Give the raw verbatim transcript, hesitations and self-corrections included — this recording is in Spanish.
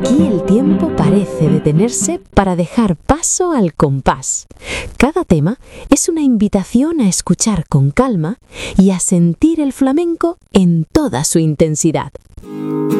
Aquí el tiempo parece detenerse para dejar paso al compás. Cada tema es una invitación a escuchar con calma y a sentir el flamenco en toda su intensidad.